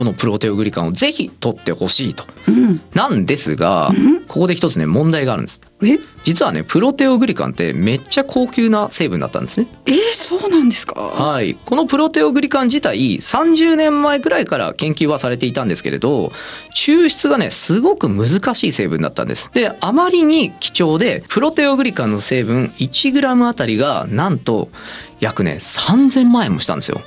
このプロテオグリカンをぜひ取ってほしいと、 うん、 なんですが、ここで一つね問題があるんです。実はねプロテオグリカンってめっちゃ高級な成分だったんですね。 そうなんですか。 はい、このプロテオグリカン自体30年前くらいから研究はされていたんですけれど、抽出がねすごく難しい成分だったんです。であまりに貴重で、プロテオグリカンの成分 1g あたりがなんと約ね3000万円もしたんですよ。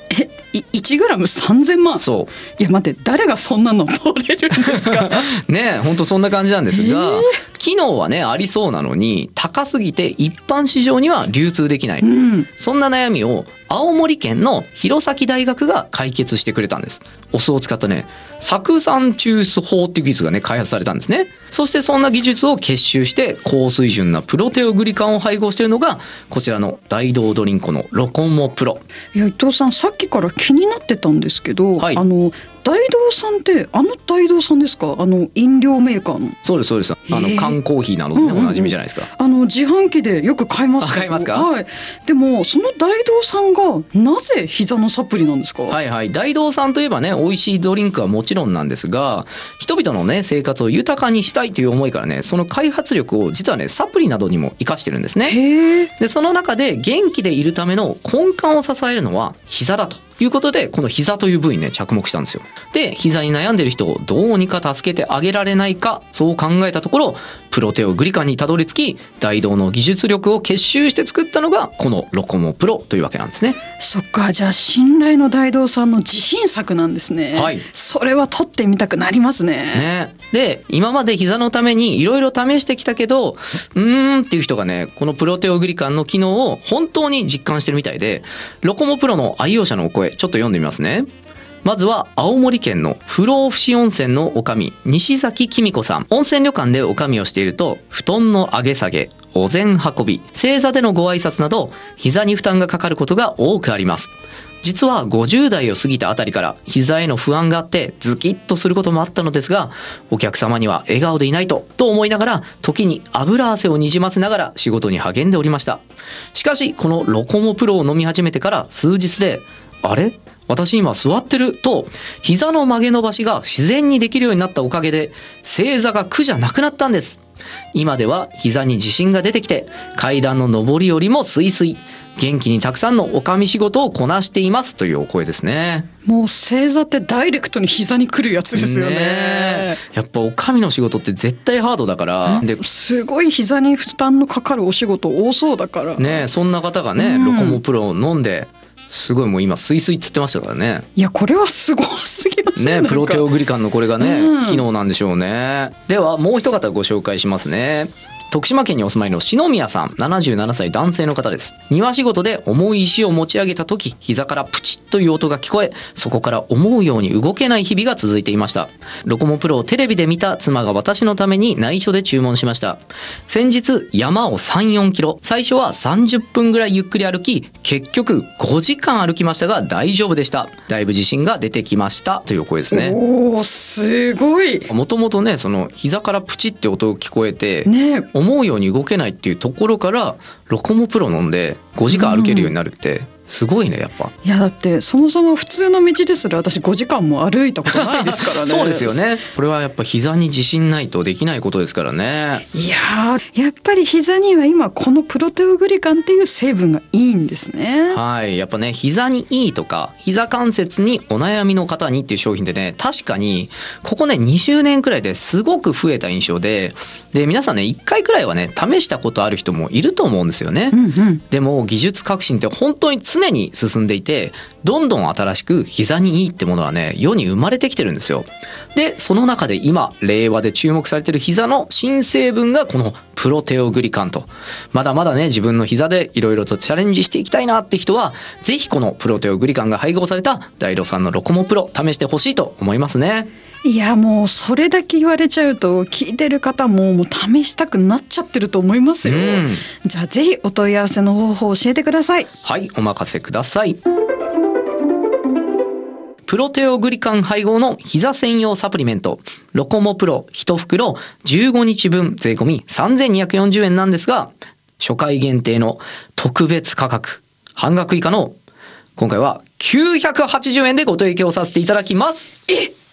1g3000万。 そう。 いや待って、誰がそんなの取れるんですかね、本当そんな感じなんですが、機能はねありそうなのに高すぎて一般市場には流通できない、そんな悩みを青森県の弘前大学が解決してくれたんです。お酢を使ったね酢酸抽出法っていう技術がね開発されたんですね。そしてそんな技術を結集して高水準なプロテオグリカンを配合しているのがこちらの大道ドリンコのロコモプロ。 いや伊藤さん、さっきから気になってたんですけど、 はい、 大道さんって大道さんですか？飲料メーカーの。 そうですそうです。缶コーヒーなどでね、おなじみじゃないですか。 自販機でよく買います。 買いますか？ はい。でもその大道さんがなぜ膝のサプリなんですか？ はいはい、大道さんといえばね美味しいドリンクはもちろんなんですが、人々のね生活を豊かにしたいという思いからね、その開発力を実はねサプリなどにも生かしてるんですね。でその中で元気でいるための根幹を支えるのは膝だということで、この膝という部位にね着目したんですよ。で膝に悩んでる人をどうにか助けてあげられないか、そう考えたところプロテオグリカンにたどり着き、大道の技術力を結集して作ったのがこのロコモプロというわけなんですね。 そっか、じゃあ信頼の大道さんの自信作なんですね。 はい、 それは取ってみたくなりますね。 で今まで膝のためにいろいろ試してきたけどっていう人がね、このプロテオグリカンの機能を本当に実感してるみたいで、ロコモプロの愛用者のお声ちょっと読んでみますね。まずは青森県の不老不死温泉の女将西崎紀美子さん。温泉旅館で女将をしていると、布団の上げ下げ、お膳運び、正座でのご挨拶など膝に負担がかかることが多くあります。実は50代を過ぎたあたりから膝への不安があってズキッとすることもあったのですが、お客様には笑顔でいないと思いながら、時に油汗をにじませながら仕事に励んでおりました。しかしこのロコモプロを飲み始めてから数日で、あれ私今座ってると膝の曲げ伸ばしが自然にできるようになったおかげで正座が苦じゃなくなったんです。今では膝に自信が出てきて階段の上り下りもスイスイ、元気にたくさんのおかみ仕事をこなしていますというお声ですね。 もう正座ってダイレクトに膝に来るやつですよ ね。 やっぱおかみの仕事って絶対ハードだから、 すごい膝に負担のかかるお仕事多そうだからね。そんな方がね、ロコモプロを飲んですごいもう今スイスイっつってましたからね。 いやこれはすごすぎますね。 プロテオグリカンのこれがね、機能なんでしょうね。ではもう一方ご紹介しますね。徳島県にお住まいの篠宮さん、77歳男性の方です。庭仕事で重い石を持ち上げた時、膝からプチッという音が聞こえ、そこから思うように動けない日々が続いていました。ロコモプロをテレビで見た妻が私のために内緒で注文しました。先日山を 3,4 キロ、最初は30分ぐらいゆっくり歩き、結局5時間歩きましたが大丈夫でした。だいぶ自信が出てきましたという声ですね。 おー、すごい。 もともとね、その膝からプチって音が聞こえて、 思うように動けないっていうところからロコモプロ飲んで5時間歩けるようになるってすごいね。やっぱいやだってそもそも普通の道ですら私5時間も歩いたことないですからねそうですよね。これはやっぱ膝に自信ないとできないことですからね。 いややっぱり膝には今このプロテオグリカンっていう成分がいいんですね。 はい、やっぱね膝にいいとか膝関節にお悩みの方にっていう商品でね、確かにここね20年くらいですごく増えた印象で、皆さんね1回くらいはね試したことある人もいると思うんですよね。でも技術革新って本当に常に進んでいて、どんどん新しく膝にいいってものはね世に生まれてきてるんですよ。でその中で今令和で注目されてる膝の新成分がこのプロテオグリカンと。まだまだね自分の膝でいろいろとチャレンジしていきたいなって人はぜひこのプロテオグリカンが配合された大道さんのロコモプロ試してほしいと思いますね。 いやもうそれだけ言われちゃうと聞いてる方も試したくなっちゃってると思いますよ。じゃあぜひお問い合わせの方法を教えてください。 はい、お任せください。プロテオグリカン配合の膝専用サプリメントロコモプロ1袋15日分税込み3240円なんですが、初回限定の特別価格半額以下の今回は 980円でご提供させていただきます。